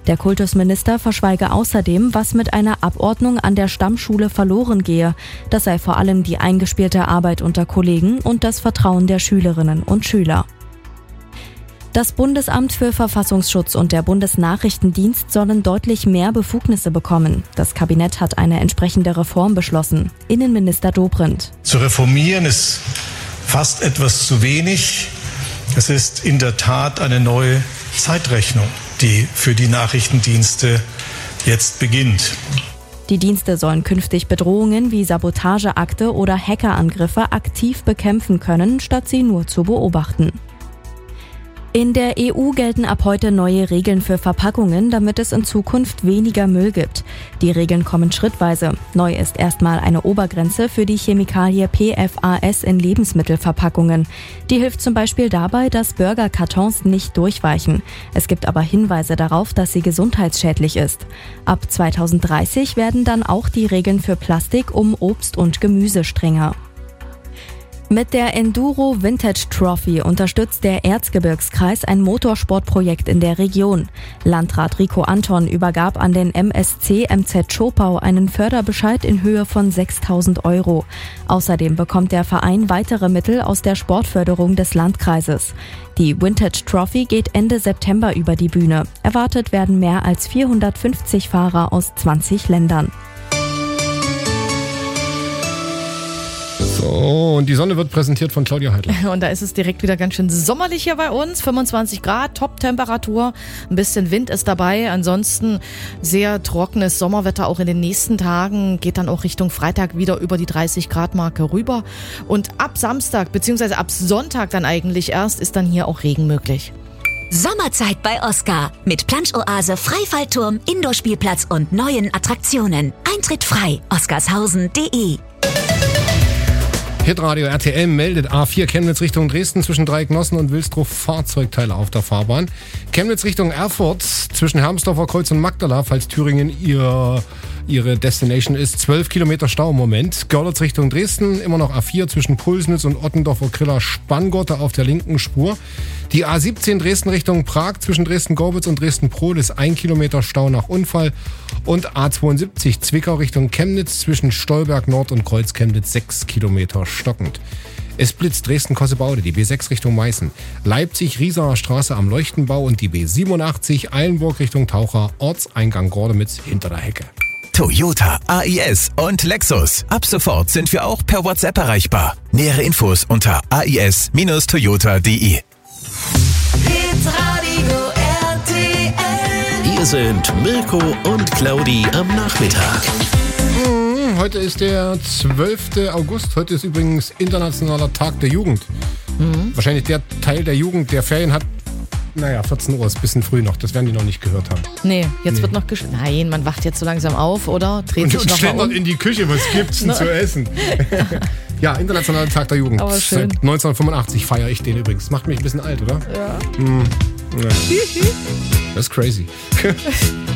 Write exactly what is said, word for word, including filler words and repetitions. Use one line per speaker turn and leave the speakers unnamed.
Der Kultusminister verschweige außerdem, was mit einer Abordnung an der Stammschule verloren gehe. Das sei vor allem die eingespielte Arbeit unter Kollegen und das Vertrauen der Schülerinnen und Schüler. Das Bundesamt für Verfassungsschutz und der Bundesnachrichtendienst sollen deutlich mehr Befugnisse bekommen. Das Kabinett hat eine entsprechende Reform beschlossen. Innenminister Dobrindt.
Zu reformieren ist fast etwas zu wenig. Es ist in der Tat eine neue Zeitrechnung, die für die Nachrichtendienste jetzt beginnt.
Die Dienste sollen künftig Bedrohungen wie Sabotageakte oder Hackerangriffe aktiv bekämpfen können, statt sie nur zu beobachten. In der E U gelten ab heute neue Regeln für Verpackungen, damit es in Zukunft weniger Müll gibt. Die Regeln kommen schrittweise. Neu ist erstmal eine Obergrenze für die Chemikalie P F A S in Lebensmittelverpackungen. Die hilft zum Beispiel dabei, dass Burgerkartons nicht durchweichen. Es gibt aber Hinweise darauf, dass sie gesundheitsschädlich ist. Ab zweitausenddreißig werden dann auch die Regeln für Plastik um Obst und Gemüse strenger. Mit der Enduro Vintage Trophy unterstützt der Erzgebirgskreis ein Motorsportprojekt in der Region. Landrat Rico Anton übergab an den M S C M Z Schopau einen Förderbescheid in Höhe von sechstausend Euro. Außerdem bekommt der Verein weitere Mittel aus der Sportförderung des Landkreises. Die Vintage Trophy geht Ende September über die Bühne. Erwartet werden mehr als vierhundertfünfzig Fahrer aus zwanzig Ländern.
So, und die Sonne wird präsentiert von Claudia Heidler.
Und da ist es direkt wieder ganz schön sommerlich hier bei uns. fünfundzwanzig Grad, Top-Temperatur, ein bisschen Wind ist dabei. Ansonsten sehr trockenes Sommerwetter auch in den nächsten Tagen. Geht dann auch Richtung Freitag wieder über die dreißig Grad Marke rüber. Und ab Samstag, beziehungsweise ab Sonntag dann eigentlich erst, ist dann hier auch Regen möglich.
Sommerzeit bei Oscar mit Plansch-Oase, Freifallturm, Indoor-Spielplatz und neuen Attraktionen. Eintritt frei, oscarshausen punkt de.
Hitradio R T L meldet A vier Chemnitz Richtung Dresden zwischen Dreiecknossen und Wilsdruff Fahrzeugteile auf der Fahrbahn. Chemnitz Richtung Erfurt zwischen Hermsdorfer Kreuz und Magdala, falls Thüringen ihr, ihre Destination ist. zwölf Kilometer Stau im Moment. Görlitz Richtung Dresden, immer noch A vier zwischen Pulsnitz und Ottendorfer Kriller Spanngurte auf der linken Spur. Die A siebzehn Dresden Richtung Prag zwischen Dresden-Gorbitz und Dresden-Prohl ist ein Kilometer Stau nach Unfall. Und A zweiundsiebzig Zwickau Richtung Chemnitz zwischen Stolberg Nord und Kreuz Chemnitz sechs Kilometer stockend. Es blitzt Dresden-Kossebaude, die B sechs Richtung Meißen. Leipzig-Riesaer Straße am Leuchtenbau und die B siebenundachtzig Eilenburg Richtung Taucher, Ortseingang Gordemitz hinter der Hecke.
Toyota, A I S und Lexus. Ab sofort sind wir auch per WhatsApp erreichbar. Nähere Infos unter a i s Bindestrich toyota punkt de.
Hier sind Mirko und Claudi am Nachmittag.
Hm, heute ist der zwölfte August. Heute ist übrigens Internationaler Tag der Jugend. Mhm. Wahrscheinlich der Teil der Jugend, der Ferien hat. Naja, vierzehn Uhr ist ein bisschen früh noch. Das werden die noch nicht gehört haben.
Nee, jetzt nee. wird noch gesch... Nein, man wacht jetzt so langsam auf, oder? Dreht
und
sich
und
noch
schlendert
um.
in die Küche. Was gibt's denn zu essen? Ja, Internationaler Tag der Jugend.
Aber schön.
Seit neunzehnhundertfünfundachtzig feiere ich den übrigens. Macht mich ein bisschen alt, oder?
Ja.
Hm. Ja. Das ist crazy.